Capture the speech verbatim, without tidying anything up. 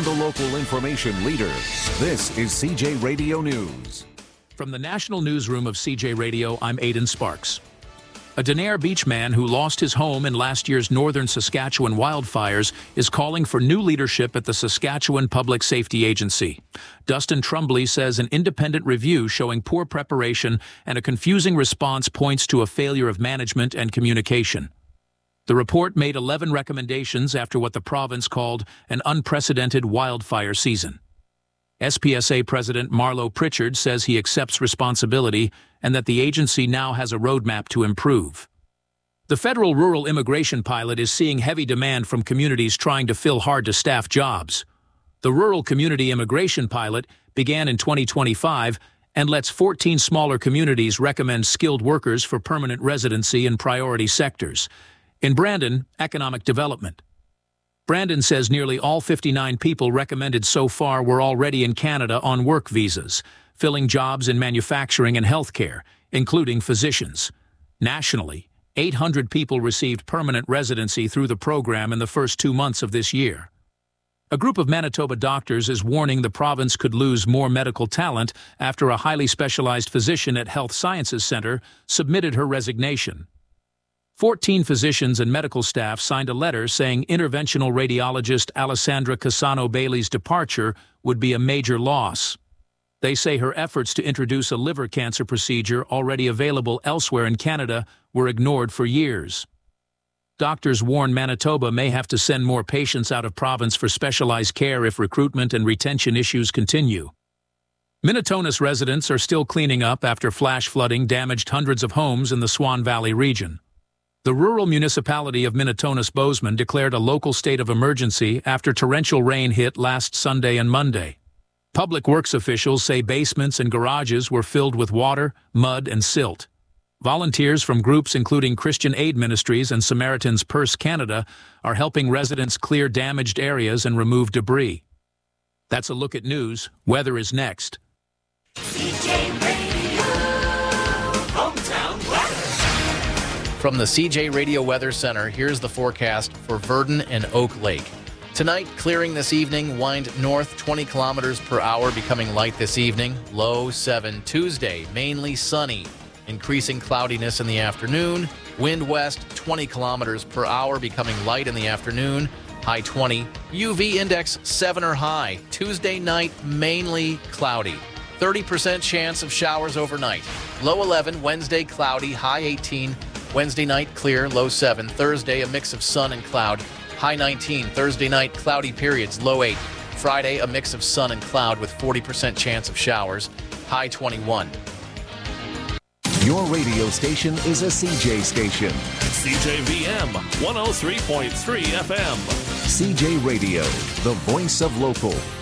and the local information leader. This is C J Radio News. From the National Newsroom of C J Radio, I'm Aidan Sparks. A Denair Beach man who lost his home in last year's northern Saskatchewan wildfires is calling for new leadership at the Saskatchewan Public Safety Agency. Dustin Trumbley says an independent review showing poor preparation and a confusing response points to a failure of management and communication. The report made eleven recommendations after what the province called an unprecedented wildfire season. S P S A President Marlo Pritchard says he accepts responsibility and that the agency now has a roadmap to improve. The federal rural immigration pilot is seeing heavy demand from communities trying to fill hard-to-staff jobs. The rural community immigration pilot began in twenty twenty-five and lets fourteen smaller communities recommend skilled workers for permanent residency in priority sectors. In Brandon, economic development. Brandon says nearly all fifty-nine people recommended so far were already in Canada on work visas, filling jobs in manufacturing and healthcare, including physicians. Nationally, eight hundred people received permanent residency through the program in the first two months of this year. A group of Manitoba doctors is warning the province could lose more medical talent after a highly specialized physician at Health Sciences Centre submitted her resignation. Fourteen physicians and medical staff signed a letter saying interventional radiologist Alessandra Cassano-Bailey's departure would be a major loss. They say her efforts to introduce a liver cancer procedure already available elsewhere in Canada were ignored for years. Doctors warn Manitoba may have to send more patients out of province for specialized care if recruitment and retention issues continue. Minnetonka's residents are still cleaning up after flash flooding damaged hundreds of homes in the Swan Valley region. The rural municipality of Minnetonka-Bozeman declared a local state of emergency after torrential rain hit last Sunday and Monday. Public works officials say basements and garages were filled with water, mud, and silt. Volunteers from groups including Christian Aid Ministries and Samaritan's Purse Canada are helping residents clear damaged areas and remove debris. That's a look at news. Weather is next. C J Radio, hometown weather. From the C J Radio Weather Center, here's the forecast for Virden and Oak Lake. Tonight, clearing this evening, wind north twenty kilometers per hour, becoming light this evening, low seven. Tuesday, mainly sunny, increasing cloudiness in the afternoon, wind west twenty kilometers per hour, becoming light in the afternoon, high twenty. U V index seven or high. Tuesday night, mainly cloudy. thirty percent chance of showers overnight. Low eleven, Wednesday cloudy, high eighteen. Wednesday night clear, low seven. Thursday, a mix of sun and cloud, high nineteen. Thursday night, cloudy periods, low eight. Friday, a mix of sun and cloud with forty percent chance of showers, high twenty-one. Your radio station is a C J station. C J V M one oh three point three F M. C J Radio, the voice of local.